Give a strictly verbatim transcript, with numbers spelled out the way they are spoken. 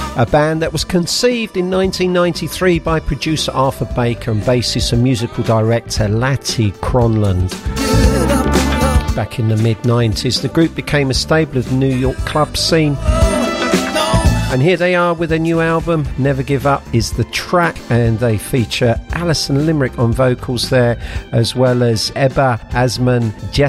a band that was conceived in nineteen ninety-three by producer Arthur Baker and bassist and musical director Lati Cronland. Back in the mid nineties, the group became a staple of the New York club scene. And here they are with a new album. Never Give Up is the track, and they feature Alison Limerick on vocals there, as well as Ebba Asman, Jess